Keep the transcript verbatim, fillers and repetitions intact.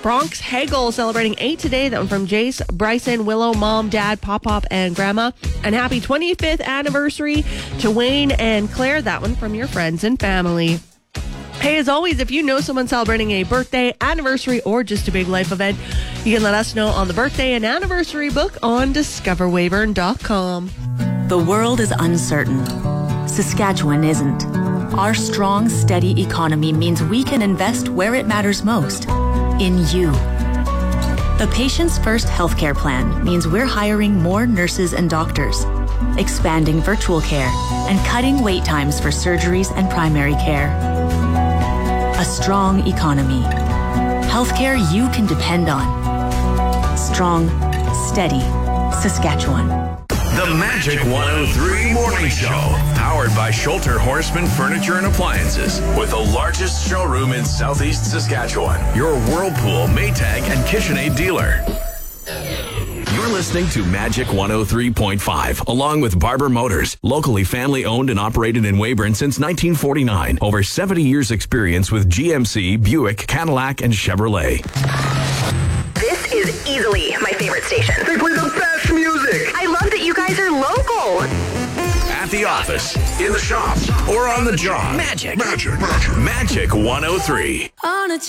Bronx Hagel celebrating eight today. That one from Jace, Bryson, Willow, Mom, Dad, Pop Pop, and Grandma. And happy twenty-fifth anniversary to Wayne and Claire. That one from your friends and family. Hey, as always, if you know someone celebrating a birthday, anniversary, or just a big life event, you can let us know on the birthday and anniversary book on discover weyburn dot com. The world is uncertain. Saskatchewan isn't. Our strong, steady economy means we can invest where it matters most, in you. The Patients First Healthcare Plan means we're hiring more nurses and doctors, expanding virtual care, and cutting wait times for surgeries and primary care. A strong economy. Healthcare you can depend on. Strong, steady Saskatchewan. The Magic one oh three Morning Show, powered by Schulter Horseman Furniture and Appliances, with the largest showroom in Southeast Saskatchewan. Your Whirlpool, Maytag, and KitchenAid dealer. You're listening to Magic one oh three point five, along with Barber Motors, locally family-owned and operated in Weyburn since nineteen forty-nine. Over seventy years experience with G M C, Buick, Cadillac, and Chevrolet. This is easily my favorite station. They play the best music. I love that you guys are local. At the office, in the shop, or on the job. Magic. Magic. Magic. Magic one oh three. On a